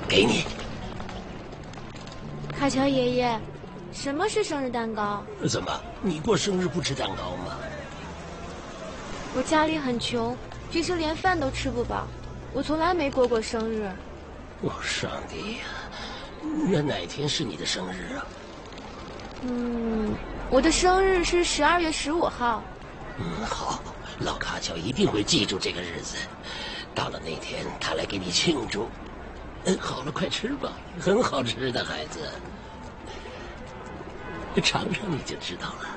给你。 卡乔爷爷，什么是生日蛋糕？ 怎么，你过生日不吃蛋糕吗？ 我家里很穷，平时连饭都吃不饱，我从来没过过生日。 哦，上帝呀！那哪天是你的生日啊？ 我的生日是12月15号。 好，老卡乔一定会记住这个日子。到了那天，他来给你庆祝。好了，快吃吧，很好吃的，孩子。尝尝你就知道了。